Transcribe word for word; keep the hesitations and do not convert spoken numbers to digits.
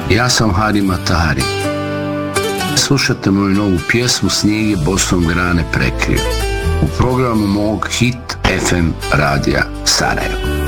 Ja sam Hari Matahari. Slušate moju novu pjesmu Snijeg je bosom grane prekrio u programu mog Hit ef em radija Sarajevo.